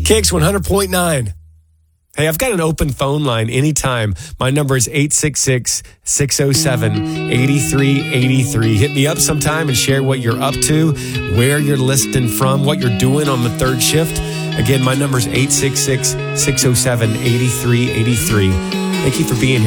Kicks 100.9. Hey, I've got an open phone line anytime. My number is 866-607-8383. Hit me up sometime and share what you're up to, where you're listening from, what you're doing on the third shift. Again, my number is 866-607-8383. Thank you for being here.